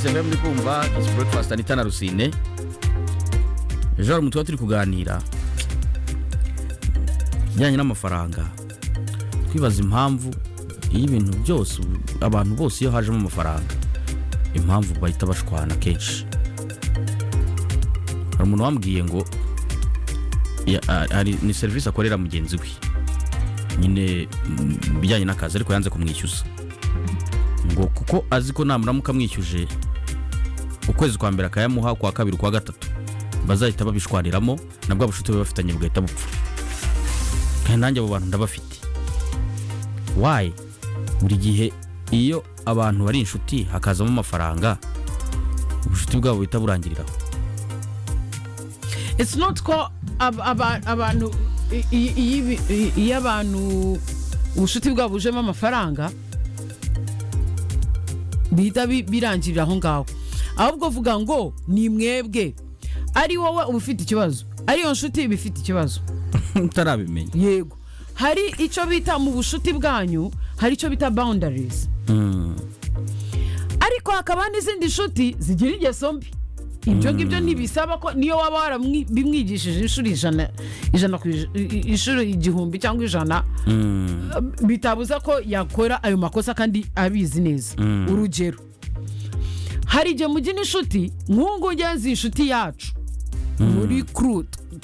FM muri kumva Kiss Breakfast Anita na Rusine. Ejo umutwe turi kuganira bijyanye n'amafaranga. Twibaza impamvu y'ibintu byose abantu bose iyo hajemo amafaranga impamvu bahita bashwana kenshi. Hari umuntu wambwiye ngo ni service akorera mugenzi we nyine bijyanye n'akazi ariko yanze kumwishyuza ngo kuko azi ko namuramuka mwishyuje ukwezi kwa mbere akayamuha kwa kabiri kwa gatatu bazahita babishwaniramo nabwo abushuti be bafitanye bugahita bupfa. Kandi nanjye abo bantu ndabafite. Why buri gihe iyo abantu bari inshuti hakazamo amafaranga ubushuti bwabo bita burangiriraho? It's not ko abantu iyo abantu ubushuti bwabo bujemo amafaranga bihita birangirira aho ngaho, ahubwo vuga ngo ni mwebwe ari wowe ubufite ikibazo ari yo nshuti bifite ikibazo utarabimenya. Yego, hari icyo bita mu bushuti bwanyu, hari icyo bita boundaries. Ariko hakaba n'izindi nshuti zigira ingeso mbi. Ibyo ngibyo ntibisaba ko niyo waba warabimwigishije inshuro inshuro igihumbi cyangwa ijana bitabuza ko yakora ayo makosa kandi abizi neza. Urugero, hari igihe mugina inshuti nk'ubu ngenzi inshuti yacu muri crew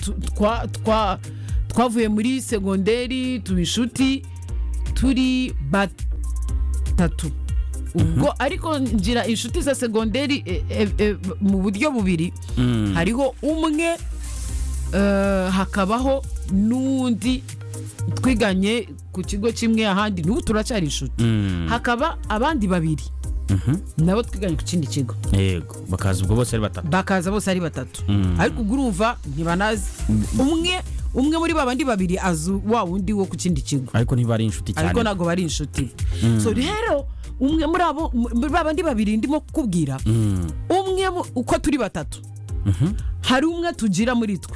twavuye muri segonderi tuba inshuti turi batatu. Ubwo ariko ngira inshuti za segonderi mu buryo bubiri. Hariho umwe hakabaho n'undi twiganye ku kigo kimwe ahandi n'ubu turacyari inshuti. Hakaba abandi babiri nabo twiganye ku kindi kigo. Yego, bakaza ubwo bose ari batatu. Ariko urumva ntibanazi umwe muri babandi babiri azu wa wundi wo ku kindi kigo, ariko ntibari inshuti cyane, ariko nago bari inshuti. So rero umwe muri abo babandi babiri ndimo kukubwira, umwe uko turi batatu hari umwe tugira muri twe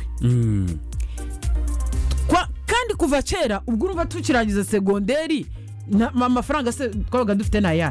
kandi kuva kera ubwo urumva tukirangiza segonderi amafaranga se twabaga dufite na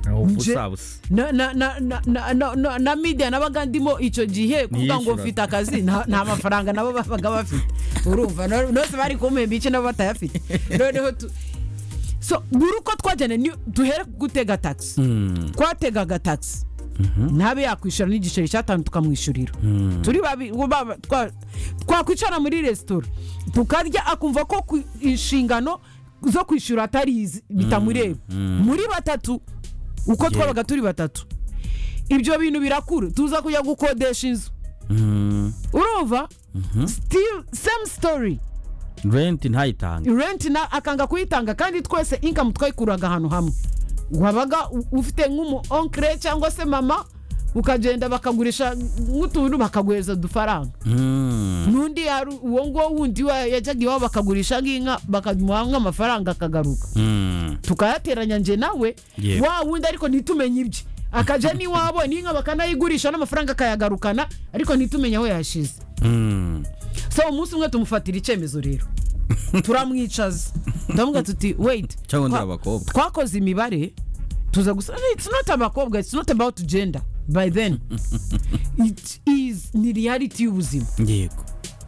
media nabaga ndimo icyo gihe kuvuga ngo mfite akazi nta mafaranga nabo babaga bafite. Urumva nose bari kumemba iki nabo batayafite. Noneho so buruko twajyane duhere gutega taxi. Twategaga taxi ntabe yakwishura n'igiceri cy'atanu tukamwishyurira. Turi twakwicara muri restaurant tukarya akumva ko inshingano zo kwishyura atarizi bitamureba. Muri batatu uko twabaga turi batatu ibyo bintu birakura tuza kujya gukodesha inzu. Urumva still same story. Rent na akanga kuyitanga kandi twese income twayikuraga ahantu hamwe. Wabaga ufite nk'umu oncle cyangwa se mama ukagenda bakagurisha nk'utuntu bakagweza dufaranga. Nundi yari uwo ngo wundi yajyaga iwabo bakagurisha nk'inka bakamuha nk'amafaranga akagaruka. Tukayateranya nje nawe wa wundi ariko ntitumenye ibye akaja ni wabo n'inka bakanayigurisha n'amafaranga akayagarukana ariko ntitumenye aho yashize. So umunsi umwe tumufatira icyemezo rero turamwicaza ndavuga tuti wait, twakoze imibare tuza gusa it's not abakobwa, it's not about gender by then. It is ni reality y'ubuzima. Yego,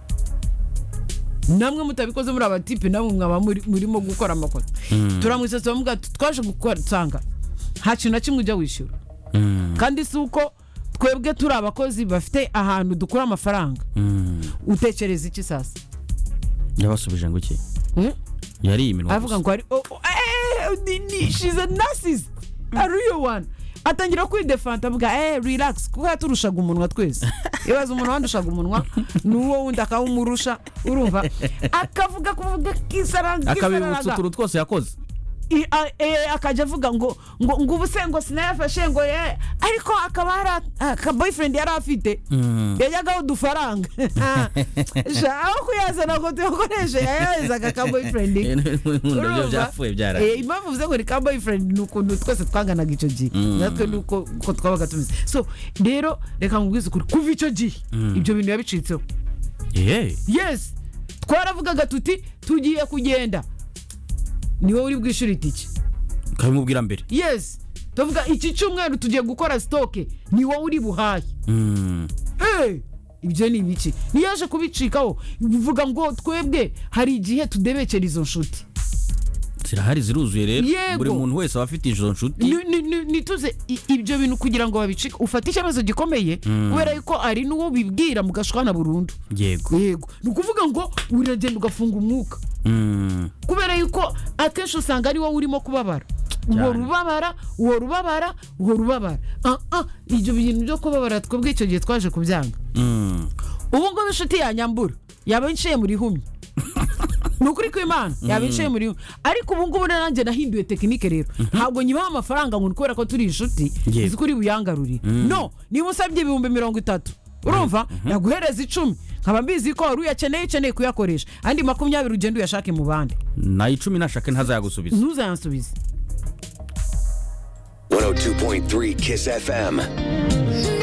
namwe mutabikoze muri abatipe namwe mwaba murimo gukora amakosa. Turamwicaza tumuga twaje gukora tsanga nta kintu na kimwe ujya wishyura. Kandi si uko twebwe turi abakozi bafite ahantu dukura amafaranga. Utekereza iki sasa? Yabasubije ngo iki? Yari iminwa avuga ngo ari she's a narcissist, a real one. Atangira kwidefanta avuga relax kuko yaturushaga umunwa twese. Ibaza umuntu wandushaga umunwa nuwo wundi akawumurusha. Urumva akavuga kisaranga akabibutsa uturu twose yakoze. Akaja avuga ngo ubusengo sinayafashe ngo ariko akaba hari aka boyfriend yari afite yajyaga udufaranga aho kuyazana ngo tuyakoreshe yayazaga ka boyfriend. Nibyo byapfuye byara impamvu uvuze ngo ni ka boyfriend nuko twese twanganaga icyo gihe natwe nuko twabaga tumize. So rero reka ngubwize ukuri kuva icyo gihe ibyo bintu yabicitseho. Yes, twaravugaga tuti tugiye kugenda niwe uri bwishura itike kabimubwira mbere. Yes, tuvuga iki cyumweru tugiye gukora stoke ni wowe uri buhaye ibyo ni ibiki niyaje kubicikaho bivuga ngo twebwe hari igihe tudebekera izo nshuti zirahari ziruzuye rero buri muntu wese aba afite izo nshuti nituze ibyo bintu kugira ngo babicike ufate ikibazo gikomeye kubera yuko ari n'uwo bibwira mugashwana burundu yego ni ukuvuga ngo uragenda ugafunga umwuka kubera yuko akenshi usanga ari wowe urimo kubabara uwo rubabara ibyo bintu byo kubabara twebwe icyo gihe twaje kubyanga ubu ngubu inshuti yanyambura yaba inshiye muri humye ni ukuri kw'Imana yaba inshiye muri humye ariko ubu ngubu nanjye nahinduye tekinike rero ntabwo nyibaha amafaranga ngo kubera ko turi inshuti uzi ko uri buyangarurire no niba usabye 30,000 urumva naguhereza 10 nkaba mbizi ko wari uyakeneye kuyakoresha andi 20 ugenda uyashake mu bandi na 10 nashake ntazayagusubiza ntuzayansubize 102.3 Kiss FM.